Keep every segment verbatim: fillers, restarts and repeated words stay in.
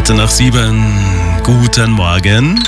Minuten nach sieben. Guten Morgen.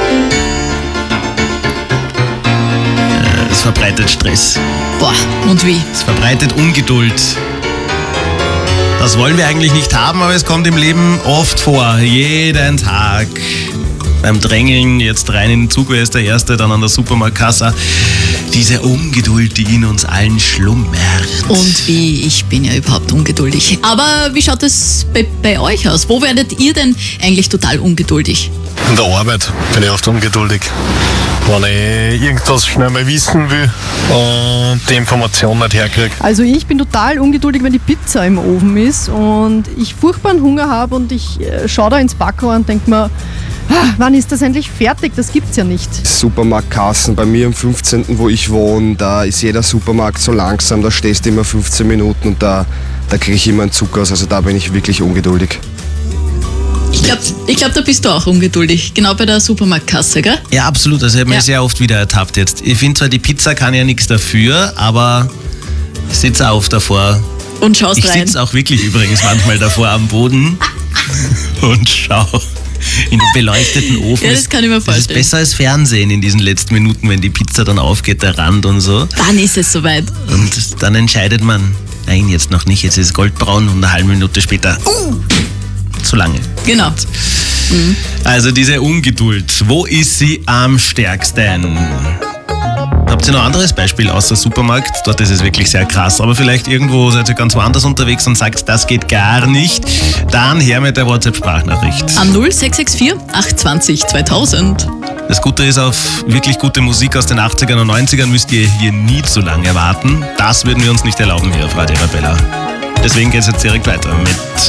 Es verbreitet Stress. Boah, und wie? Es verbreitet Ungeduld. Das wollen wir eigentlich nicht haben, aber es kommt im Leben oft vor. Jeden Tag. Beim Drängeln, jetzt rein in den Zug, wer ist der Erste, dann an der Supermarktkasse. Diese Ungeduld, die in uns allen schlummert. Und wie? Ich bin ja überhaupt ungeduldig. Aber wie schaut es bei, bei euch aus? Wo werdet ihr denn eigentlich total ungeduldig? In der Arbeit bin ich oft ungeduldig. Wenn ich irgendwas schnell mal wissen will und die Information nicht herkriege. Also ich bin total ungeduldig, wenn die Pizza im Ofen ist und ich furchtbaren Hunger habe und ich äh, schaue da ins Backrohr und denke mir, ah, wann ist das endlich fertig? Das gibt's ja nicht. Supermarktkassen, bei mir am fünfzehnten wo ich wohne, da ist jeder Supermarkt so langsam, da stehst du immer fünfzehn Minuten und da, da kriege ich immer einen Zuck aus, also da bin ich wirklich ungeduldig. Ich glaube, ich glaub, da bist du auch ungeduldig. Genau bei der Supermarktkasse, gell? Ja, absolut. Also ich habe mich Ja. sehr oft wieder ertappt jetzt. Ich finde zwar, die Pizza kann ja nichts dafür, aber ich sitze auch davor. Und schaust Ich rein. sitze auch wirklich übrigens manchmal davor am Boden und schaue in den beleuchteten Ofen. Ja, das kann ich mir Das ist vorstellen. besser als Fernsehen in diesen letzten Minuten, wenn die Pizza dann aufgeht, der Rand und so. Wann ist es soweit? Und dann entscheidet man, nein, jetzt noch nicht, jetzt ist es goldbraun und eine halbe Minute später, uh, zu lange. Genau. Also diese Ungeduld, wo ist sie am stärksten? Habt ihr noch ein anderes Beispiel außer Supermarkt? Dort ist es wirklich sehr krass. Aber vielleicht irgendwo seid ihr ganz woanders unterwegs und sagt, das geht gar nicht. Dann her mit der WhatsApp-Sprachnachricht. Am null sechs sechs vier acht zwei null zweitausend. Das Gute ist, auf wirklich gute Musik aus den achtzigern und neunzigern müsst ihr hier nie zu lange warten. Das würden wir uns nicht erlauben hier auf Radio Arabella. Deswegen geht es jetzt direkt weiter mit